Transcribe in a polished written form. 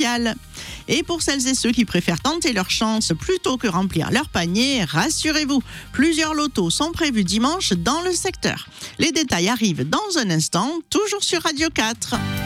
locale. Et pour celles et ceux qui préfèrent tenter leur chance plutôt que remplir leur panier, rassurez-vous, plusieurs lotos sont prévus dimanche dans le secteur. Les détails arrivent dans un instant, toujours sur Radio 4.